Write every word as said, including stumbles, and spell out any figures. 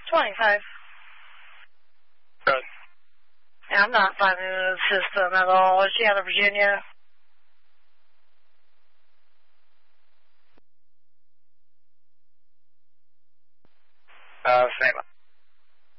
twenty-five. Good. Yeah, I'm not finding it in the system at all. Is she out of Virginia?